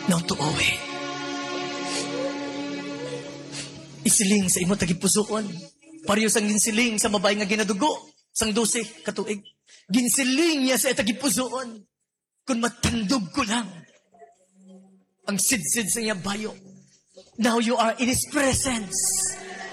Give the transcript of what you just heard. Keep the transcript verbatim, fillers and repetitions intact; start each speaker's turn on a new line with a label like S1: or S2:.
S1: Now to uwi. Isiling sa imo tagipusoon. Pariyo sang ginsiling sa mabay nga ginadugo. Sang dose katuig. Ginsiling niya sa tagipusoon. Kung matandog ko lang. Ang sidsid sa iya bayo. Now you are in His presence.